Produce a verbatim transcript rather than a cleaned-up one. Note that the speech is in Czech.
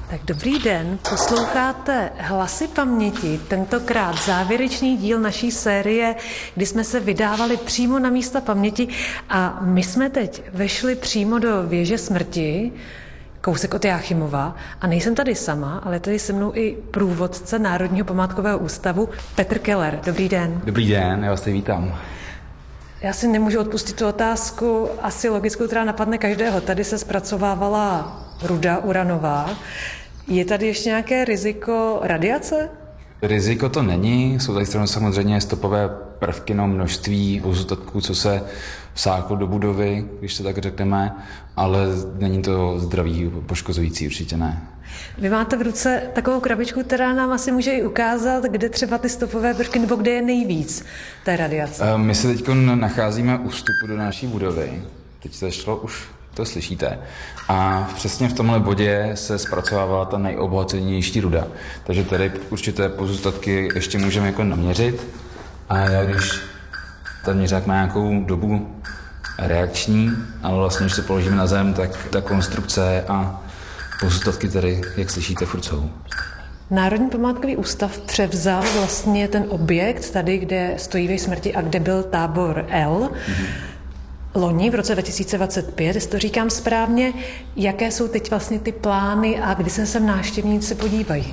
Tak dobrý den, posloucháte Hlasy paměti, tentokrát závěrečný díl naší série, kdy jsme se vydávali přímo na místa paměti a my jsme teď vešli přímo do věže smrti, kousek od Jáchymova, a nejsem tady sama, ale tady se mnou i průvodce Národního památkového ústavu Petr Keller. Dobrý den. Dobrý den, já vás tady vítám. Já si nemůžu odpustit tu otázku, asi logickou, která napadne každého. Tady se zpracovávala ruda uranová. Je tady ještě nějaké riziko radiace? Riziko to není, jsou tady samozřejmě stopové prvky, no množství pozůstatků, co se vsáklo do budovy, když to tak řekneme, ale není to zdraví poškozující, určitě ne. Vy máte v ruce takovou krabičku, která nám asi může i ukázat, kde třeba ty stopové prvky, nebo kde je nejvíc té radiace. My se teď nacházíme u vstupu do naší budovy. Teď se šlo, už to slyšíte. A přesně v tomhle bodě se zpracovávala ta nejobohacenější ruda. Takže tady určité pozůstatky ještě můžeme jako naměřit. A když ten měřák má nějakou dobu reakční, ale vlastně, když se položíme na zem, tak ta konstrukce a pozůstatky tady, jak slyšíte, furt jsou. Národní památkový ústav převzal vlastně ten objekt tady, kde stojí věž smrti a kde byl tábor L. Mm-hmm. Loni v roce dva tisíce dvacet pět, jestli to říkám správně, jaké jsou teď vlastně ty plány a kdy se sem návštěvníci podívají?